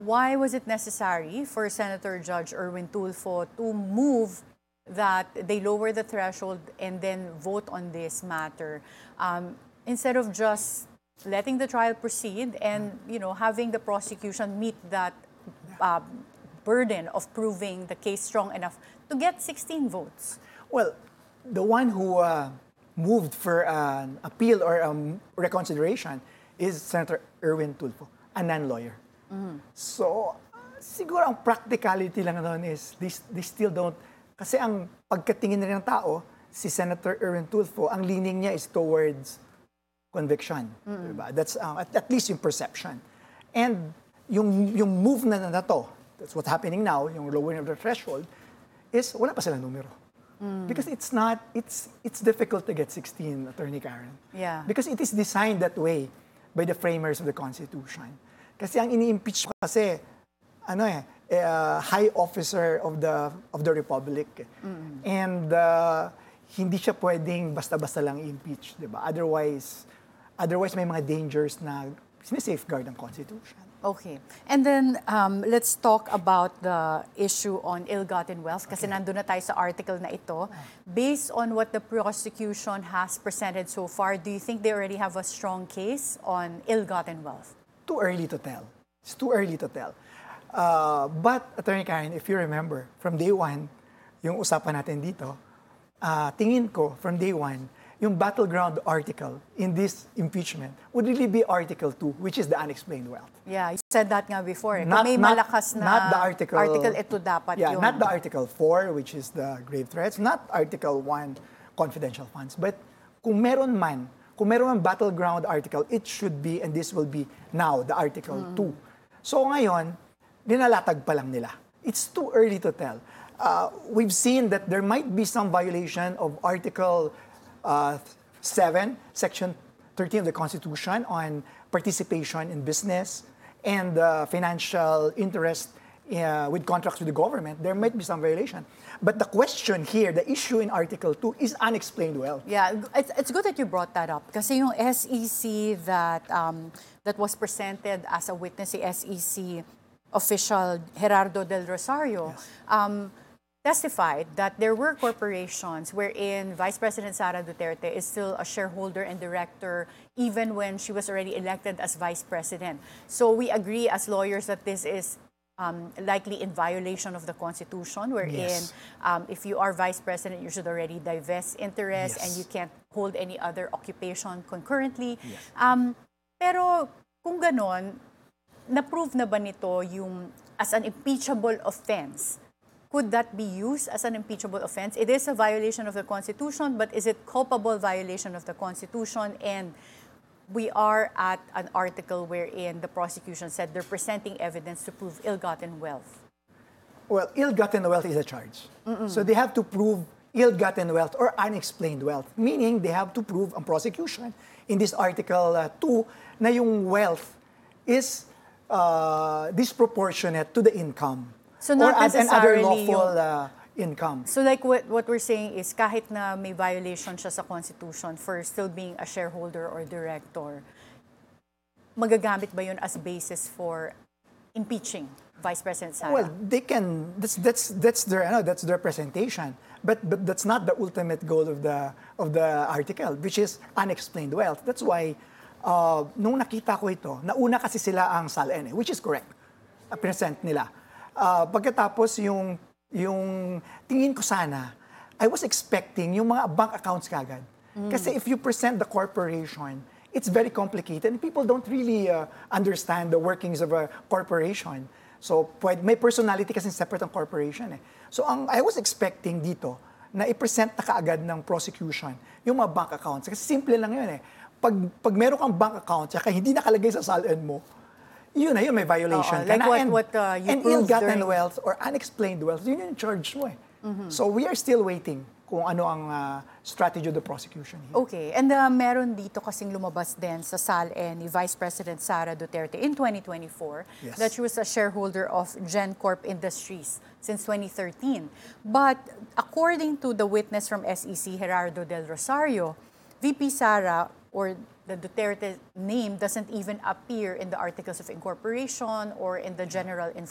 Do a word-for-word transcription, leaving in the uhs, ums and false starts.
why was it necessary for Senator Judge Erwin Tulfo to move that they lower the threshold and then vote on this matter um, instead of just letting the trial proceed and, you know, having the prosecution meet that uh, burden of proving the case strong enough to get sixteen votes? Well, the one who uh, moved for an appeal or um, reconsideration is Senator Erwin Tulfo, a non-lawyer. Mm-hmm. So, uh, siguro ang practicality lang doon is they, they still don't, kasi ang pagkatingin na rin ng tao, si Senator Erwin Tulfo, ang leaning niya is towards conviction. Mm-hmm. Diba? That's uh, at, at least yung perception. And yung, yung move na na to, that's what's happening now, yung lowering of the threshold, is wala pa silang numero. Mm. Because it's not, it's it's difficult to get sixteen, Attorney Karen. Yeah. Because it is designed that way by the framers of the Constitution. Kasi ang ini-impeach kasi, ano eh, uh, high officer of the of the Republic. Mm. And uh, hindi siya pwedeng basta-basta lang i-impeach, di ba? Otherwise, otherwise may mga dangers na sinisafeguard ang Constitution. Okay. And then, um, let's talk about the issue on ill-gotten wealth kasi okay. Nandun na tayo sa article na ito. Based on what the prosecution has presented so far, do you think they already have a strong case on ill-gotten wealth? Too early to tell. It's too early to tell. Uh, but, Attorney Karen, if you remember, from day one, yung usapan natin dito, uh, tingin ko, from day one, yung battleground article in this impeachment would really be Article two, which is the unexplained wealth. Yeah, you said that nga before. Eh. Not, Kung may not, malakas na not the article, article, ito dapat yeah, yung... not the Article four, which is the grave threats, not Article one, confidential funds. But kung meron man, kung meron man battleground article, it should be, and this will be now, the Article mm. two. So ngayon, dinalatag pa lang nila. It's too early to tell. Uh, we've seen that there might be some violation of Article Uh, seven, Section thirteen of the Constitution on participation in business and uh, financial interest uh, with contracts with the government. There might be some violation. But the question here, the issue in Article two is unexplained wealth. Yeah, it's, it's good that you brought that up. Kasi yung S E C that, um, that was presented as a witness, the S E C official Gerardo Del Rosario, yes. um, testified that there were corporations wherein Vice President Sara Duterte is still a shareholder and director even when she was already elected as Vice President. So we agree as lawyers that this is um, likely in violation of the Constitution, wherein yes. um, if you are Vice President, you should already divest interest yes. and you can't hold any other occupation concurrently. Yes. Um, pero kung ganon, na-prove na ba nito yung as an impeachable offense? Could that be used as an impeachable offense? It is a violation of the Constitution, but is it culpable violation of the Constitution? And we are at an article wherein the prosecution said they're presenting evidence to prove ill-gotten wealth. Well, ill-gotten wealth is a charge. Mm-mm. So they have to prove ill-gotten wealth or unexplained wealth, meaning they have to prove ang prosecution in this Article uh, two na yung wealth is uh, disproportionate to the income. So not or necessarily other lawful yung, uh, income. So like what, what we're saying is kahit na may violation siya sa Constitution for still being a shareholder or director, magagamit ba yun as basis for impeaching Vice President Sara? Well, they can. That's that's that's their ano, that's their presentation. But but that's not the ultimate goal of the of the article, which is unexplained wealth. That's why uh, nung nakita ko ito, nauna kasi sila ang S A L-N, which is correct. Uh, present nila. Uh, pagkatapos yung yung tingin ko sana, I was expecting yung mga bank accounts kagad. Mm. Kasi if you present the corporation, it's very complicated and people don't really uh, understand the workings of a corporation. So pwede, may personality kasi separate ang corporation eh. So ang I was expecting dito na i-present na kaagad ng prosecution yung mga bank accounts. Kasi simple lang yun eh. Pag, pag meron kang bank account, saka hindi nakalagay sa S A L-N mo, yun na yun, may violation. Oo, like what, and, what uh, you and during... ill-gotten wealth or unexplained wealth, yun yung charge mo eh. Mm-hmm. So we are still waiting kung ano ang uh, strategy of the prosecution here. Okay, and uh, meron dito kasing lumabas din sa S A L-N ni Vice President Sara Duterte in twenty twenty-four yes. that she was a shareholder of GenCorp Industries since twenty thirteen. But according to the witness from S E C, Gerardo Del Rosario, V P Sara or the Duterte name doesn't even appear in the articles of incorporation or in the general